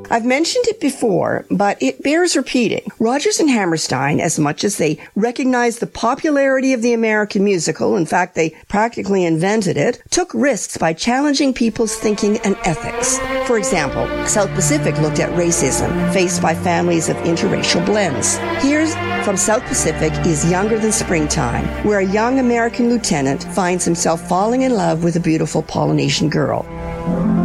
I've mentioned it before, but it bears repeating. Rodgers and Hammerstein, as much as they recognized the popularity of the American musical, in fact, they practically invented it, took risks by challenging people's thinking and ethics. For example, South Pacific looked at racism faced by families of interracial blends. Here's from South Pacific is Younger Than Springtime, where a young American lieutenant finds himself falling in love with a beautiful Polynesian girl.